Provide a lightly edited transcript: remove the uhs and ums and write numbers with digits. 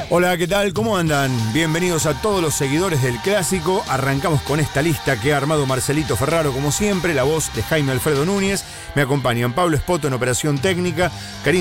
Hola, ¿qué tal? ¿Cómo andan? Bienvenidos a todos los seguidores del Clásico. Arrancamos con esta lista que ha armado Marcelito Ferraro, como siempre, la voz de Jaime Alfredo Núñez. Me acompañan Pablo Espoto en operación técnica, Karina